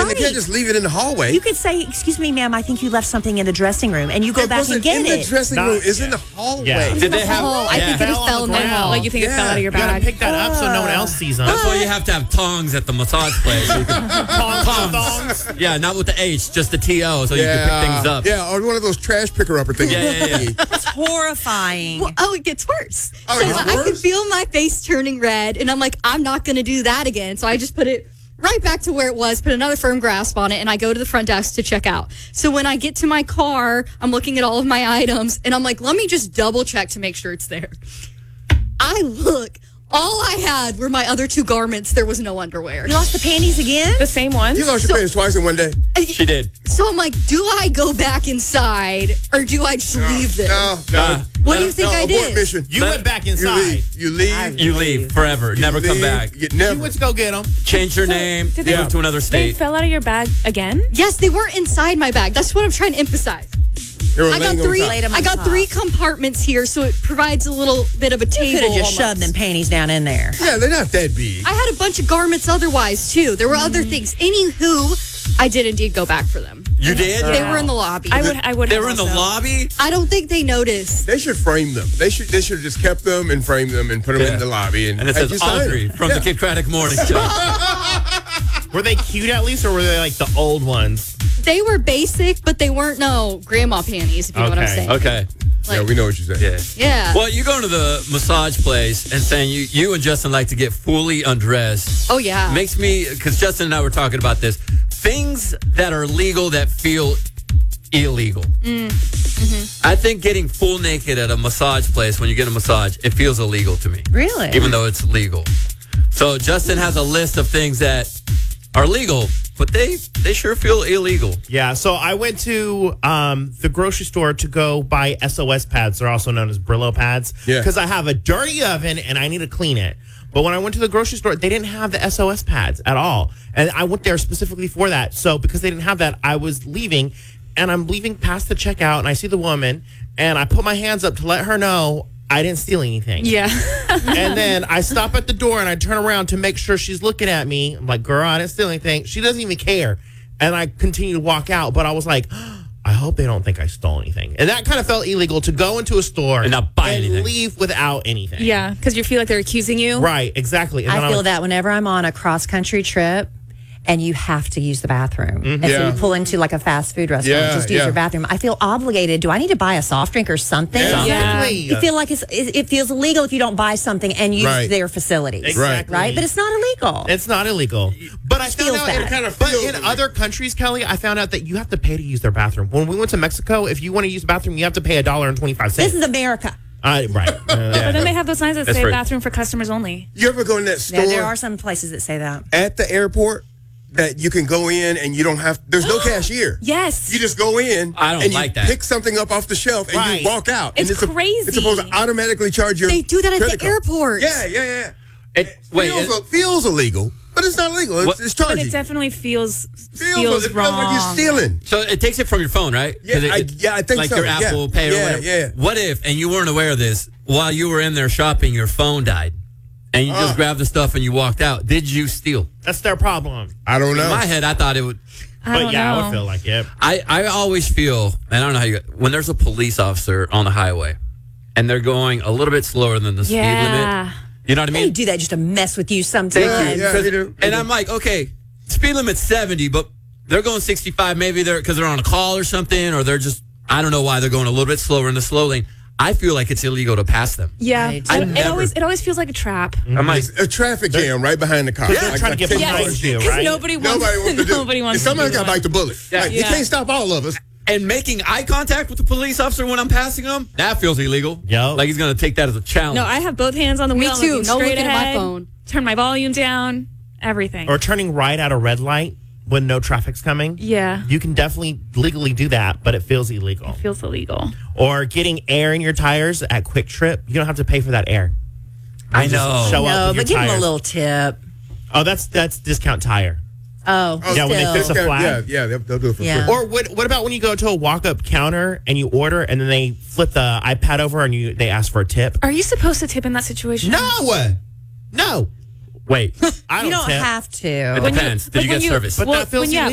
mean, they can't just leave it in the hallway. You could say, "Excuse me, ma'am, I think you left something in the dressing room," and you go back and get in it. the dressing room. It's in the hallway. Yeah. Did they have? I think it just fell in the hall. Like you think it fell out of your You gotta bag. pick that up so no one else sees them. That's why you have to have tongs at the massage place. So you can, Tongs. yeah, not with the H, just the T-O, so you can pick things up. Yeah, or one of those trash picker-upper things. Yeah. It's horrifying. Well, it gets worse. Oh, it gets I could worse? feel my face turning red, and I'm like, I'm not going to do that again. So I just put it right back to where it was, put another firm grasp on it, and I go to the front desk to check out. So when I get to my car, I'm looking at all of my items, and I'm like, let me just double check to make sure it's there. I look. All I had were my other 2 garments. There was no underwear. You lost the panties again? The same one? You lost your pants twice in one day. She did. So I'm like, do I go back inside or do I just leave this? No. What do you think I abort did? mission. You went back inside. You leave. You leave forever. Never come back. You You never. went to go get them. Change your name. did they- Move to another They state. fell out of your bag again? Yes, they weren't inside my bag. That's what I'm trying to emphasize. They were I got laying on 3. top. Laid 'em on I got top. 3 compartments here, so it provides a little bit of a You table. could have just almost. shoved them panties down in there. Yeah, they're not that big. I had a bunch of garments otherwise too. There were other things. Anywho, I did indeed go back for them. You did? They were in the lobby. I would. They have were in the also. lobby? I don't think they noticed. They should frame them. They should have just kept them and framed them and put them Yeah. in the lobby. And And it had says you sign Audrey them. from the Kid Craddock Morning Show. Were they cute at least, or were they like the old ones? They were basic, but they weren't grandma panties, if you know what I'm Okay. saying. Okay. Yeah, we know what you're saying. Yeah. Yeah. Well, you go to the massage place and saying you and Justin like to get fully undressed. Oh, yeah. Makes me, because Justin and I were talking about this, things that are legal that feel illegal. I think getting full naked at a massage place when you get a massage, it feels illegal to me. Really? Even though it's legal. So Justin has a list of things that are legal, but they sure feel illegal. Yeah, so I went to the grocery store to go buy SOS pads. They're also known as Brillo pads. Yeah. Because I have a dirty oven and I need to clean it. But when I went to the grocery store, they didn't have the SOS pads at all. And I went there specifically for that. So because they didn't have that, I was leaving. And I'm leaving past the checkout, and I see the woman, and I put my hands up to let her know I didn't steal anything. Yeah. And then I stop at the door, and I turn around to make sure she's looking at me. I'm like, girl, I didn't steal anything. She doesn't even care. And I continue to walk out, but I was like, I hope they don't think I stole anything. And that kind of felt illegal to go into a store And not buy anything. leave without anything. Yeah, because you feel like they're accusing you. Right, exactly. And then I I'm feel like, that whenever I'm on a cross-country trip and you have to use the bathroom. And so Yeah. you pull into like a fast food restaurant, Yeah, just use yeah. your bathroom. I feel obligated. Do I need to buy a soft drink or something? Exactly. You feel like it feels illegal if you don't buy something and use Right. their facilities. Exactly. Right? But it's not illegal. It's not illegal. But I found Feels out bad. it kind of but feels in illegal. other countries, Kelly, I found out that you have to pay to use their bathroom. When we went to Mexico, if you want to use the bathroom, you have to pay $1.25. This is America. Right. But then they have those signs that That's say right. bathroom for customers only. You ever go in that store Yeah, there are some places that say that. at the airport that you can go in and you don't have, there's no cashier. Yes. You just go in I don't and you like that. pick something up off the shelf and Right. you walk out. It's and crazy. It's supposed to automatically charge your They do that at credit the card. airport. Yeah. Wait, Feels illegal, but it's not illegal. What? It's But charging. it definitely feels it feels wrong. like you're stealing. so it takes it from your phone, right? 'Cause Yeah, I think like so. your Yeah. Apple Pay or Yeah, whatever. yeah. What if, and you weren't aware of this, while you were in there shopping, your phone died, and you just grabbed the stuff and you walked out? Did you steal? That's their problem. I don't know. In my head, I thought it would. I But don't yeah, I know. would feel like it. I always feel, and I don't know how you, when there's a police officer on the highway, and they're going a little bit slower than the speed Yeah. limit. You know what I They mean? do that just to mess with you sometimes. Yeah, 'Cause- they do. and I'm like, okay, speed limit's 70, but they're going 65. Maybe they're because they're on a call or something, or they're just, I don't know why they're going a little bit slower in the slow lane. I feel like it's illegal to pass them. Yeah. Right. I It never- always feels like a trap. I'm like, It's a traffic jam right behind the car. They're trying to get ten behind cars. you, Because right? nobody wants Nobody nobody to do. wants Somebody's to got do to bite that. the bullet. Yeah. Like, You Yeah. can't stop all of us. and making eye contact with the police officer when I'm passing them, that feels illegal. Yo. Like he's going to take that as a challenge. No, I have both hands on the Me wheel. I'm too. looking No straight looking at my ahead, phone. Turn my volume down. Everything. Or turning right at a red light when no traffic's coming. Yeah. You can definitely legally do that, but it feels illegal. Feels illegal. Or getting air in your tires at Quick Trip. You don't have to pay for that air. I You just know. Show up No, with your but give them a tires. little tip. Oh, that's discount tire. Oh, Yeah, when they still. fix a flag. Yeah, they'll do it for Yeah. free. Or what about when you go to a walk-up counter and you order and then they flip the iPad over and they ask for a tip? Are you supposed to tip in that situation? No. Wait, I You don't tip. have to. it depends. Did like you when get service? But that feels when, yeah,